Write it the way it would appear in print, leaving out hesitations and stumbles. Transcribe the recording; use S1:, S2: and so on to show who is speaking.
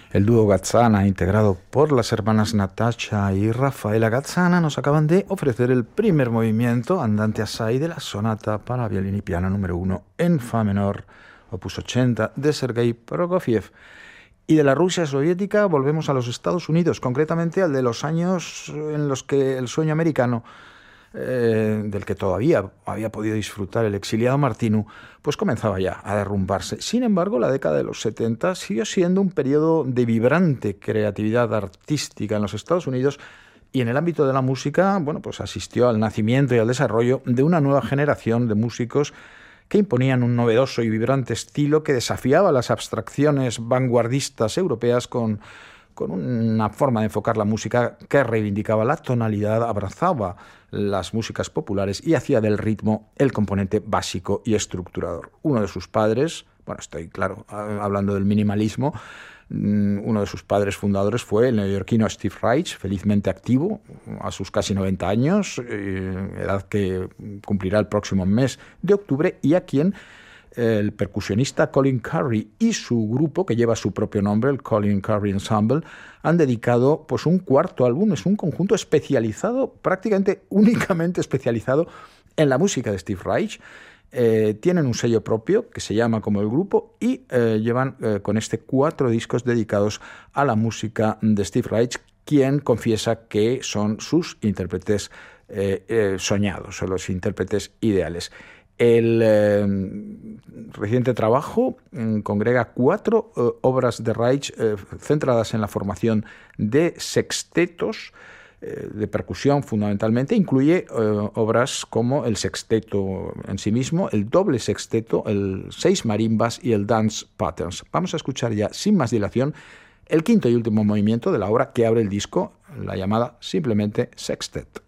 S1: El dúo Gazzana, integrado por las hermanas Natasha y Rafaela Gazzana, nos acaban de ofrecer el primer movimiento andante assai de la sonata para violín y piano número 1 en fa menor, opus 80, de Sergei Prokofiev. Y de la Rusia soviética volvemos a los Estados Unidos, concretamente al de los años en los que el sueño americano, del que todavía había podido disfrutar el exiliado Martinu, pues comenzaba ya a derrumbarse. Sin embargo, la década de los 70 siguió siendo un periodo de vibrante creatividad artística en los Estados Unidos, y en el ámbito de la música, bueno, pues asistió al nacimiento y al desarrollo de una nueva generación de músicos que imponían un novedoso y vibrante estilo que desafiaba las abstracciones vanguardistas europeas con una forma de enfocar la música que reivindicaba la tonalidad, abrazaba las músicas populares y hacía del ritmo el componente básico y estructurador. Uno de sus padres, bueno, estoy claro, hablando del minimalismo, uno de sus padres fundadores fue el neoyorquino Steve Reich, felizmente activo a sus casi 90 años, edad que cumplirá el próximo mes de octubre, y a quien el percusionista Colin Currie y su grupo, que lleva su propio nombre, el Colin Currie Ensemble, han dedicado pues un cuarto álbum. Es un conjunto especializado, prácticamente únicamente especializado en la música de Steve Reich. Tienen un sello propio que se llama como el grupo y llevan con este 4 discos dedicados a la música de Steve Reich, quien confiesa que son sus intérpretes soñados, o los intérpretes ideales. El reciente trabajo congrega 4 obras de Reich centradas en la formación de sextetos de percusión fundamentalmente. Incluye obras como el sexteto en sí mismo, el doble sexteto, el 6 marimbas y el dance patterns. Vamos a escuchar ya sin más dilación el quinto y último movimiento de la obra que abre el disco, la llamada simplemente Sextet.